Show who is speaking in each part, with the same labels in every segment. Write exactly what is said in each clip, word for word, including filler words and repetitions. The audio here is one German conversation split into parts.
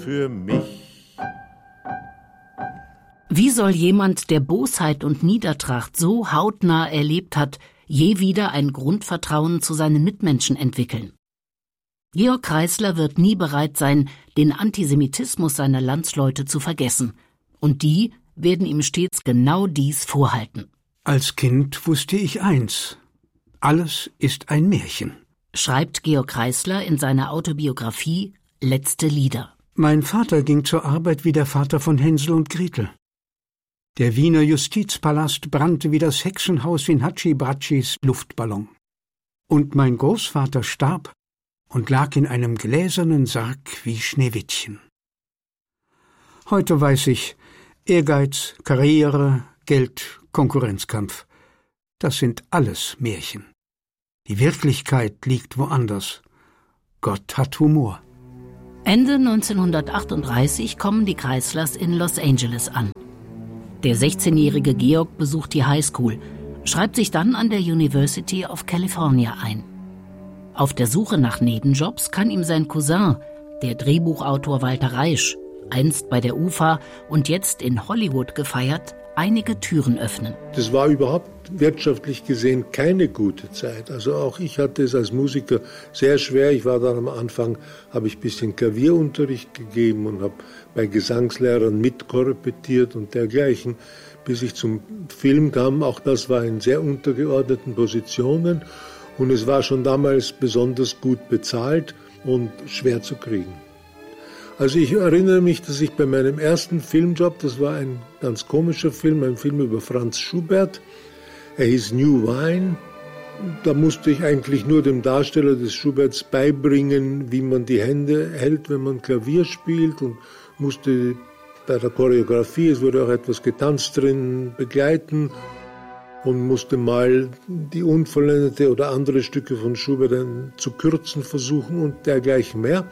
Speaker 1: für mich.
Speaker 2: Wie soll jemand, der Bosheit und Niedertracht so hautnah erlebt hat, je wieder ein Grundvertrauen zu seinen Mitmenschen entwickeln? Georg Kreisler wird nie bereit sein, den Antisemitismus seiner Landsleute zu vergessen. Und die werden ihm stets genau dies vorhalten.
Speaker 3: Als Kind wusste ich eins: Alles ist ein Märchen,
Speaker 2: schreibt Georg Kreisler in seiner Autobiografie Letzte Lieder.
Speaker 3: Mein Vater ging zur Arbeit wie der Vater von Hänsel und Gretel. Der Wiener Justizpalast brannte wie das Hexenhaus in Hatschi-Bratschis Luftballon. Und mein Großvater starb und lag in einem gläsernen Sarg wie Schneewittchen. Heute weiß ich, Ehrgeiz, Karriere, Geld, Konkurrenzkampf, das sind alles Märchen. Die Wirklichkeit liegt woanders. Gott hat Humor.
Speaker 2: Ende neunzehnhundertachtunddreißig kommen die Kreislers in Los Angeles an. Der sechzehnjährige Georg besucht die Highschool, schreibt sich dann an der University of California ein. Auf der Suche nach Nebenjobs kann ihm sein Cousin, der Drehbuchautor Walter Reisch, einst bei der U F A und jetzt in Hollywood gefeiert, einige Türen öffnen.
Speaker 4: Das war überhaupt wirtschaftlich gesehen keine gute Zeit. Also auch ich hatte es als Musiker sehr schwer. Ich war dann am Anfang, habe ich ein bisschen Klavierunterricht gegeben und habe bei Gesangslehrern mitkorrepetiert und dergleichen, bis ich zum Film kam. Auch das war in sehr untergeordneten Positionen und es war schon damals besonders gut bezahlt und schwer zu kriegen. Also ich erinnere mich, dass ich bei meinem ersten Filmjob, das war ein ganz komischer Film, ein Film über Franz Schubert, er hieß New Wine. Da musste ich eigentlich nur dem Darsteller des Schuberts beibringen, wie man die Hände hält, wenn man Klavier spielt, und musste bei der Choreografie, es wurde auch etwas getanzt drin, begleiten und musste mal die unvollendete oder andere Stücke von Schubert dann zu kürzen versuchen und dergleichen mehr.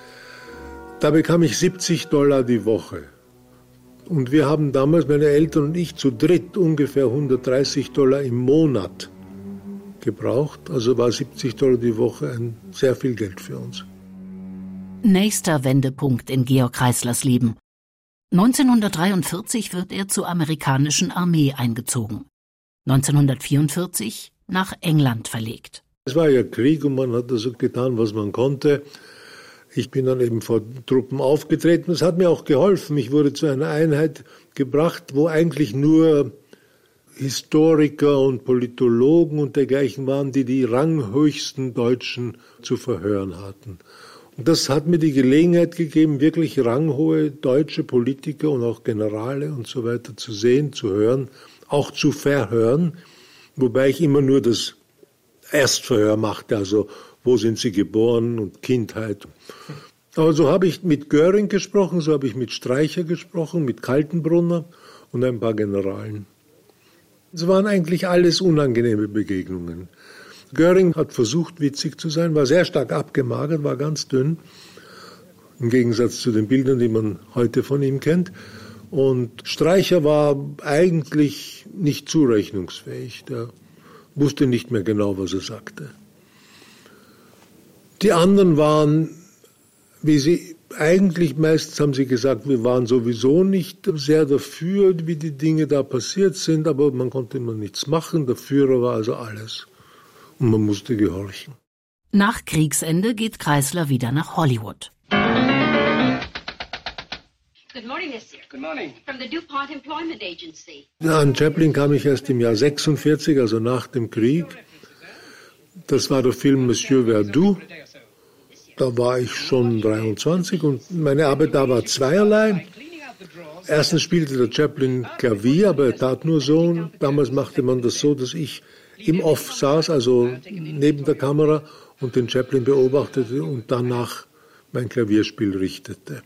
Speaker 4: Da bekam ich siebzig Dollar die Woche. Und wir haben damals, meine Eltern und ich, zu dritt ungefähr hundertdreißig Dollar im Monat gebraucht. Also war siebzig Dollar die Woche ein sehr viel Geld für uns.
Speaker 2: Nächster Wendepunkt in Georg Kreislers Leben. neunzehnhundertdreiundvierzig wird er zur amerikanischen Armee eingezogen. neunzehnhundertvierundvierzig nach England verlegt.
Speaker 4: Es war ja Krieg und man hat also getan, was man konnte. Ich bin dann eben vor Truppen aufgetreten. Das hat mir auch geholfen. Ich wurde zu einer Einheit gebracht, wo eigentlich nur Historiker und Politologen und dergleichen waren, die die ranghöchsten Deutschen zu verhören hatten. Und das hat mir die Gelegenheit gegeben, wirklich ranghohe deutsche Politiker und auch Generale und so weiter zu sehen, zu hören, auch zu verhören, wobei ich immer nur das Erstverhör machte, also wo sind sie geboren und Kindheit. Aber so habe ich mit Göring gesprochen, so habe ich mit Streicher gesprochen, mit Kaltenbrunner und ein paar Generalen. Es waren eigentlich alles unangenehme Begegnungen. Göring hat versucht, witzig zu sein, war sehr stark abgemagert, war ganz dünn, im Gegensatz zu den Bildern, die man heute von ihm kennt. Und Streicher war eigentlich nicht zurechnungsfähig, der wusste nicht mehr genau, was er sagte. Die anderen waren, wie sie eigentlich meistens haben sie gesagt, wir waren sowieso nicht sehr dafür, wie die Dinge da passiert sind, aber man konnte immer nichts machen. Der Führer war also alles und man musste gehorchen.
Speaker 2: Nach Kriegsende geht Kreisler wieder nach Hollywood.
Speaker 5: Good morning, Mister. Good morning. From the DuPont Employment Agency.
Speaker 4: Ja, an Chaplin kam ich erst im Jahr sechsundvierzig, also nach dem Krieg. Das war der Film Monsieur Verdoux. Da war ich schon dreiundzwanzig und meine Arbeit da war zweierlei. Erstens spielte der Chaplin Klavier, aber er tat nur so. Damals machte man das so, dass ich im Off saß, also neben der Kamera, und den Chaplin beobachtete und danach mein Klavierspiel richtete.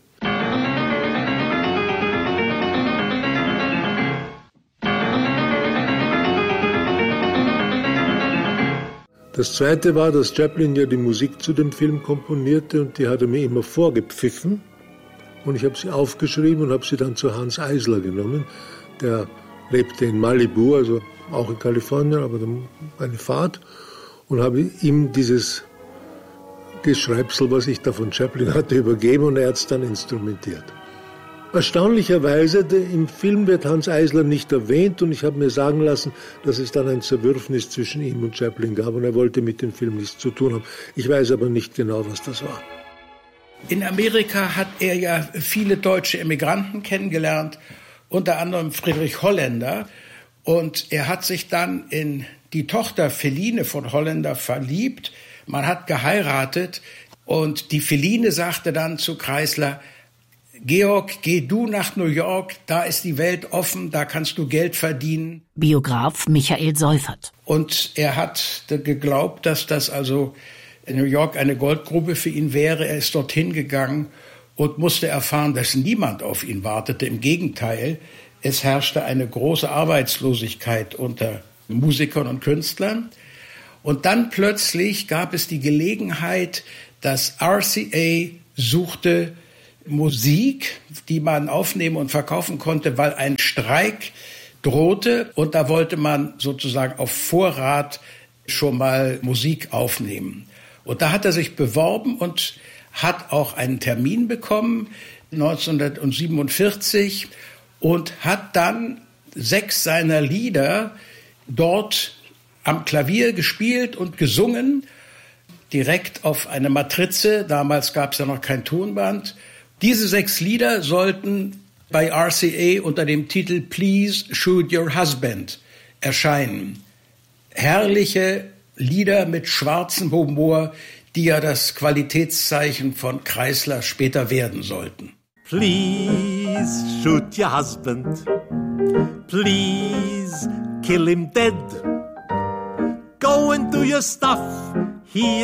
Speaker 4: Das Zweite war, dass Chaplin ja die Musik zu dem Film komponierte und die hat er mir immer vorgepfiffen. Und ich habe sie aufgeschrieben und habe sie dann zu Hans Eisler genommen. Der lebte in Malibu, also auch in Kalifornien, aber eine Fahrt. Und habe ihm dieses Geschreibsel, was ich da von Chaplin hatte, übergeben und er hat es dann instrumentiert. Erstaunlicherweise, im Film wird Hanns Eisler nicht erwähnt und ich habe mir sagen lassen, dass es dann ein Zerwürfnis zwischen ihm und Chaplin gab und er wollte mit dem Film nichts zu tun haben. Ich weiß aber nicht genau, was das war.
Speaker 1: In Amerika hat er ja viele deutsche Emigranten kennengelernt, unter anderem Friedrich Holländer. Und er hat sich dann in die Tochter Feline von Holländer verliebt. Man hat geheiratet und die Feline sagte dann zu Kreisler: Georg, geh du nach New York, da ist die Welt offen, da kannst du Geld verdienen.
Speaker 2: Biograf Michael Seufert.
Speaker 1: Und er hat geglaubt, dass das also in New York eine Goldgrube für ihn wäre. Er ist dorthin gegangen und musste erfahren, dass niemand auf ihn wartete. Im Gegenteil, es herrschte eine große Arbeitslosigkeit unter Musikern und Künstlern. Und dann plötzlich gab es die Gelegenheit, dass R C A suchte Musik, die man aufnehmen und verkaufen konnte, weil ein Streik drohte. Und da wollte man sozusagen auf Vorrat schon mal Musik aufnehmen. Und da hat er sich beworben und hat auch einen Termin bekommen, neunzehnhundertsiebenundvierzig, und hat dann sechs seiner Lieder dort am Klavier gespielt und gesungen, direkt auf eine Matrize. Damals gab es ja noch kein Tonband. Diese sechs Lieder sollten bei R C A unter dem Titel Please Shoot Your Husband erscheinen. Herrliche Lieder mit schwarzem Humor, die ja das Qualitätszeichen von Kreisler später werden sollten.
Speaker 6: Please shoot your husband. Please kill him dead. Go and do your stuff. He